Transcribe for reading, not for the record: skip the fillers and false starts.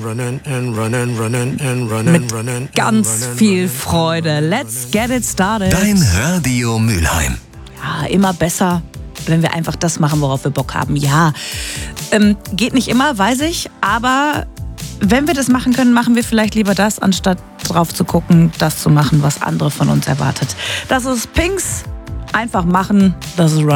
Mit ganz viel Freude. Let's get it started. Dein Radio Mülheim. Ja, immer besser, wenn wir einfach das machen, worauf wir Bock haben. Ja, geht nicht immer, weiß ich, aber wenn wir das machen können, machen wir vielleicht lieber das, anstatt drauf zu gucken, das zu machen, was andere von uns erwartet. Das ist Pinks. Einfach machen, das ist